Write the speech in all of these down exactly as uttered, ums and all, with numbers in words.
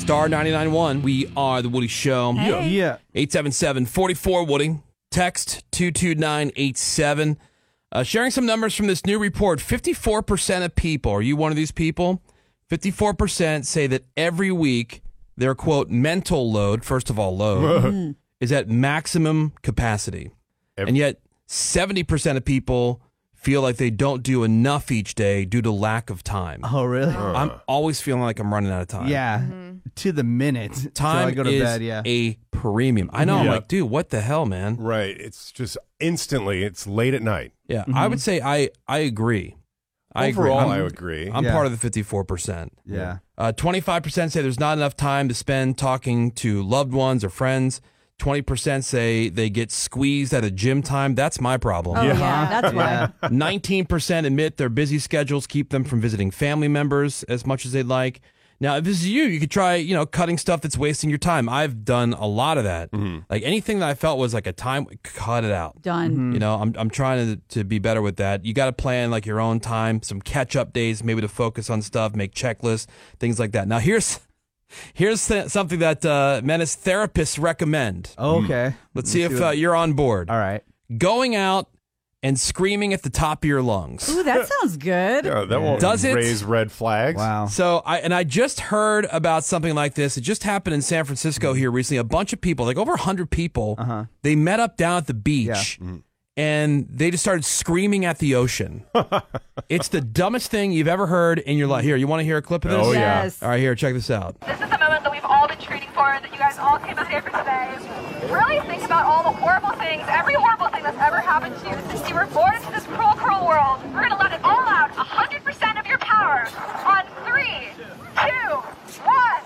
Star ninety-nine point one. We are The Woody Show. Hey. Yeah. eight seven seven, four four, Woody. Text two two nine eight seven. Uh, sharing some numbers from this new report. fifty-four percent of people, are you one of these people? fifty-four percent say that every week their, quote, mental load, first of all, load, is at maximum capacity. Every- and yet seventy percent of people feel like they don't do enough each day due to lack of time. Oh, really? I'm always feeling like I'm running out of time. Yeah. To the minute. Till Time I go to is bed, yeah. a premium. I know. I'm Yeah. like, dude, what the hell, man? Right. It's just instantly. It's late at night. Yeah, I would say I I agree. I Overall, agree. I I'm, agree. I'm Yeah. part of the fifty-four percent. Yeah. Uh, twenty-five percent say there's not enough time to spend talking to loved ones or friends. twenty percent say they get squeezed at a gym time. That's my problem. Oh, yeah, Yeah. that's why. Yeah. nineteen percent admit their busy schedules keep them from visiting family members as much as they'd like. Now, if this is you, you could try, you know, cutting stuff that's wasting your time. I've done a lot of that. Like anything that I felt was like a time, cut it out. Done. You know, I'm I'm trying to to be better with that. You got to plan like your own time, some catch up days, maybe to focus on stuff, make checklists, things like that. Now, here's here's th- something that uh, Menace therapists recommend. Oh, okay. Let's see if what- uh, you're on board. All right. Going out and screaming at the top of your lungs. Ooh, that sounds good. Yeah, that won't Does it? raise red flags. Wow. So I and I just heard about something like this. It just happened in San Francisco here recently. A bunch of people, like over a hundred people, Uh-huh. they met up down at the beach and they just started screaming at the ocean. It's the dumbest thing you've ever heard in your life. Here, you want to hear a clip of this? Oh, yeah. Yes. All right, here, check this out. This is the moment that we've all been treating for, that you guys all came out here for today. Really think about all the horrible things, every horrible thing that's ever happened to you since you were born into this cruel, cruel world. We're going to let it all out, one hundred percent of your power, on three, two, one.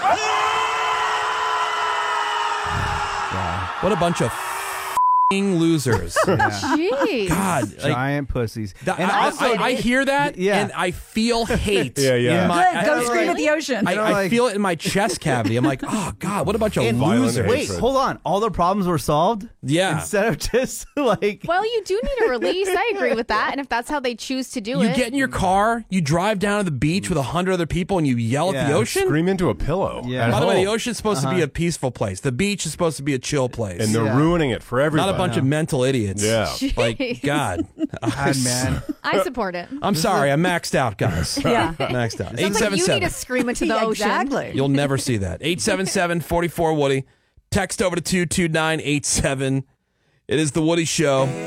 What a bunch of f***ing losers. Jeez. God, like, Giant pussies. that- and I, also, I, I hear that Yeah. and I feel hate. Yeah, yeah. in my- Good. Go I- scream at the ocean. I, You know, I like- feel it in my chest cavity. I'm like, oh God, what a bunch of and violent losers. Wait, hatred. hold on. All the problems were solved? Yeah. Instead of just like. Well, you do need a release. I agree with that. And if that's how they choose to do You it. get in your car, you drive down to the beach with a hundred other people, and you yell at Yeah. the ocean. Scream into a pillow. Yeah. at By the way, home. the ocean's supposed to be a peaceful place. The beach is supposed to be a chill place. And they're Yeah. ruining it for everybody. not a bunch of mental idiots. Yeah. Like, God. God, man. I support it. I'm sorry, I'm maxed out, guys. Yeah. Maxed out. Sounds like you need to scream into the Yeah, ocean. exactly. You'll never see that. eight seven seven, four four, Woody. Text over to two two nine eight seven. It is The Woody Show.